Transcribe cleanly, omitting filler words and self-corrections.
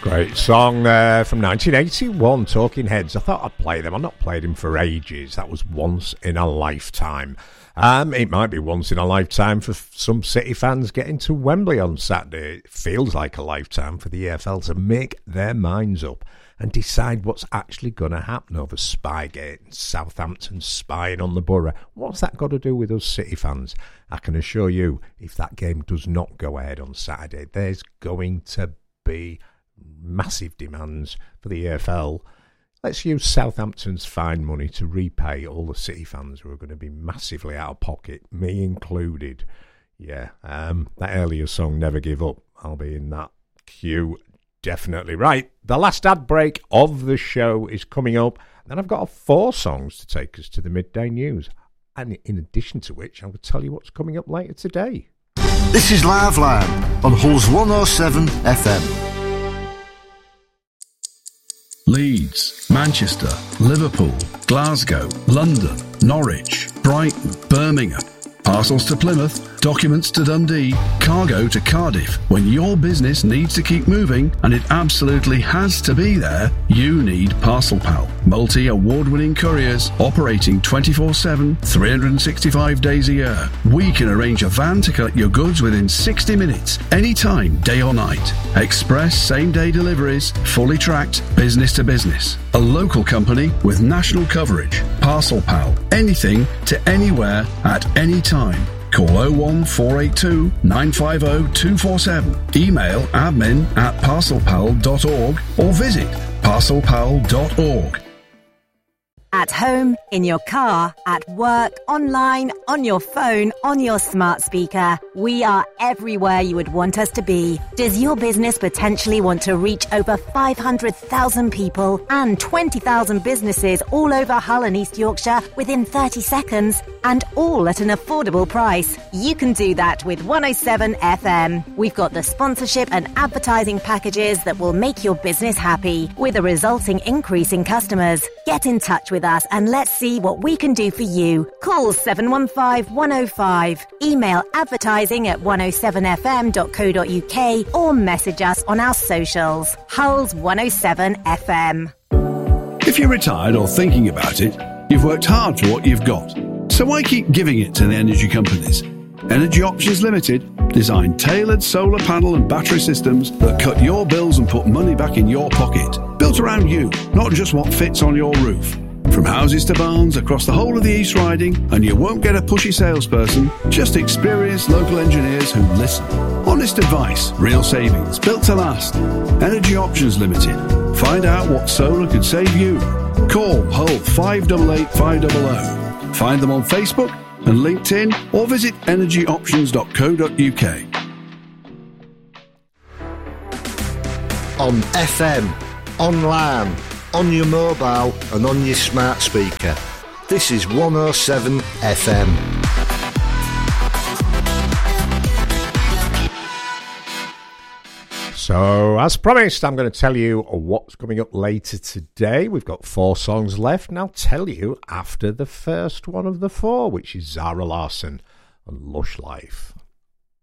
Great song there from 1981, Talking Heads. I thought I'd play them. I've not played them for ages. That was Once in a Lifetime. It might be once in a lifetime for some City fans getting to Wembley on Saturday. It feels like a lifetime for the EFL to make their minds up and decide what's actually going to happen over Spygate and Southampton spying on the borough. What's that got to do with us City fans? I can assure you, if that game does not go ahead on Saturday, there's going to be massive demands for the EFL. Let's use Southampton's fine money to repay all the City fans who are going to be massively out of pocket, me included. Yeah, that earlier song, Never Give Up, I'll be in that queue, definitely. Right, the last ad break of the show is coming up. Then I've got 4 songs to take us to the midday news. And in addition to which, I will tell you what's coming up later today. This is Live Line on Hulls 107 FM. Leeds, Manchester, Liverpool, Glasgow, London, Norwich, Brighton, Birmingham. Parcels to Plymouth, documents to Dundee, cargo to Cardiff. When your business needs to keep moving, and it absolutely has to be there, you need Parcel Pal. Multi-award-winning couriers operating 24/7, 365 days a year. We can arrange a van to collect your goods within 60 minutes, anytime, day or night. Express same-day deliveries, fully tracked, business to business. A local company with national coverage. Parcel Pal. Anything to anywhere at any time. Call 01482 950 247. Email admin@parcelpal.org or visit parcelpal.org. At home, in your car, at work, online, on your phone, on your smart speaker. We are everywhere you would want us to be. Does your business potentially want to reach over 500,000 people and 20,000 businesses all over Hull and East Yorkshire within 30 seconds? And all at an affordable price. You can do that with 107 FM. We've got the sponsorship and advertising packages that will make your business happy, with a resulting increase in customers. Get in touch with us and let's see what we can do for you. Call 715 105. Email advertising@107fm.co.uk or message us on our socials. Hull's 107 FM. If you're retired or thinking about it, you've worked hard for what you've got. So why keep giving it to the energy companies? Energy Options Limited design tailored solar panel and battery systems that cut your bills and put money back in your pocket. Built around you, not just what fits on your roof. From houses to barns across the whole of the East Riding, and you won't get a pushy salesperson, just experienced local engineers who listen. Honest advice, real savings, built to last. Energy Options Limited. Find out what solar could save you. Call Hull 588 500. Find them on Facebook and LinkedIn or visit energyoptions.co.uk. On FM, online, on your mobile and on your smart speaker. This is 107 FM. So, as promised, I'm going to tell you what's coming up later today. We've got 4 songs left, and I'll tell you after the first one of the 4, which is Zara Larsson and Lush Life.